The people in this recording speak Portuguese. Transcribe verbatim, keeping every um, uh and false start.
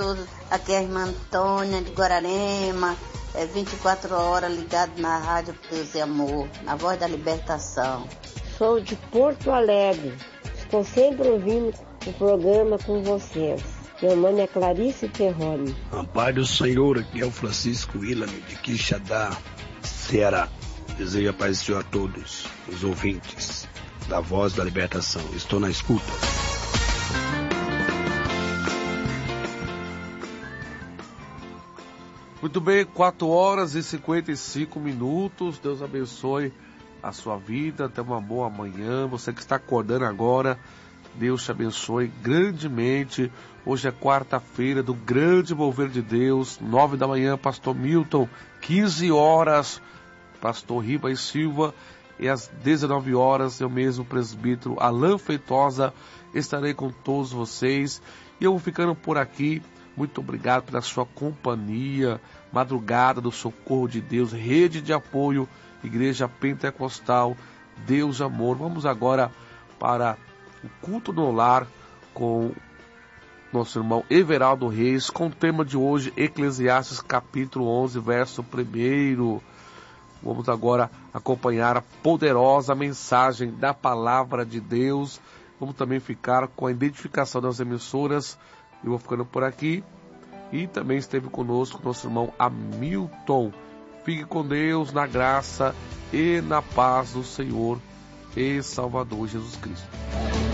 todos. Aqui é a irmã Antônia de Guararema, é vinte e quatro horas ligado na Rádio Deus e Amor, na Voz da Libertação. Sou de Porto Alegre, estou sempre ouvindo o programa com vocês. Meu nome é Clarice Ferroni. A paz do Senhor, aqui é o Francisco Willame de Quixadá, Ceará. Desejo a paz do Senhor a todos os ouvintes da Voz da Libertação. Estou na escuta. Muito bem, quatro horas e cinquenta e cinco minutos. Deus abençoe a sua vida. Até uma boa manhã. Você que está acordando agora, Deus te abençoe grandemente. Hoje é quarta-feira do grande mover de Deus. Nove da manhã, Pastor Milton. Quinze horas, Pastor Riba e Silva. E às dezenove horas, eu mesmo, presbítero Alain Feitosa, estarei com todos vocês. E eu vou ficando por aqui. Muito obrigado pela sua companhia. Madrugada do Socorro de Deus, Rede de Apoio, Igreja Pentecostal, Deus Amor. Vamos agora para o culto no lar com nosso irmão Everaldo Reis, com o tema de hoje, Eclesiastes capítulo onze, verso primeiro. Vamos agora acompanhar a poderosa mensagem da Palavra de Deus. Vamos também ficar com a identificação das emissoras. Eu vou ficando por aqui. E também esteve conosco nosso irmão Hamilton. Fique com Deus, na graça e na paz do Senhor e Salvador Jesus Cristo.